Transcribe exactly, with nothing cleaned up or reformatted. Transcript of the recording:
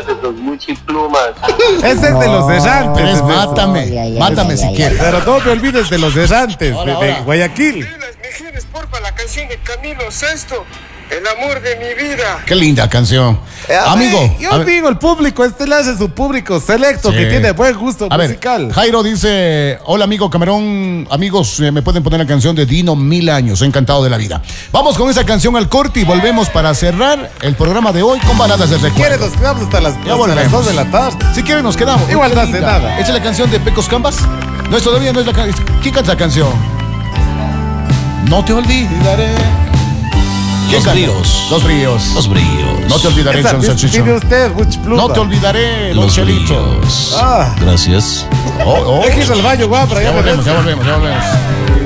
plumas, esos muchiplumas. Ese es de los errantes. Pero es ese es- mátame, Ay, ay, ay, mátame ay, si ay, quieres. Pero no me olvides de los errantes, Ahora, de, de ahora. Guayaquil. Las mejores, porfa, la canción de Camilo Sesto, El amor de mi vida. Qué linda canción. Eh, a Amigo. ver, Yo a ver, digo, el público estelar es su público selecto Sí. que tiene buen gusto a ver, musical. Jairo dice, hola amigo Camarón, amigos, eh, me pueden poner la canción de Dino Mil Años, encantado de la vida. Vamos con esa canción al corte y volvemos para cerrar el programa de hoy con baladas de ¿Quieres? recuerdo. Nos quedamos hasta las, Ya hasta las volvemos. dos de la tarde. Si quieren nos quedamos. Igual Uy, no qué hace linda. nada. ¿Esa es la canción de Pecos Cambas? No, es todavía no es la canción. ¿Quién canta esa canción? No te olvidaré. ¿Quién Los canta? Bríos. Los Bríos. Los brillos. No te olvidaré, Esa Son pide Salchichón. usted, much pluma. No te olvidaré, Don Los Chelito. brillos. Ah. Gracias. Oh, oh. Déjese al baño, guapra. Ya Ya me volvemos, ya volvemos, ya volvemos.